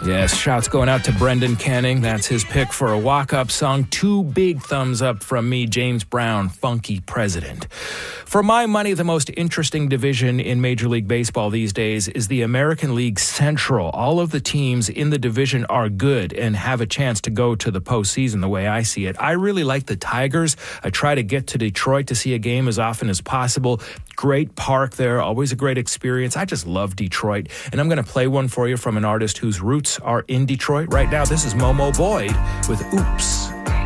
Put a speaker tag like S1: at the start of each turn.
S1: Yes, shouts going out to Brendan Canning. That's his pick for a walk-up song. 2 big thumbs up from me, James Brown, Funky President. For my money, the most interesting division in Major League Baseball these days is the American League Central. All of the teams in the division are good and have a chance to go to the postseason the way I see it. I really like the Tigers. I try to get to Detroit to see a game as often as possible. Great park there, always a great experience. I just love Detroit. And I'm going to play one for you from an artist whose roots are in Detroit. Right now, this is Momo Boyd with Oops.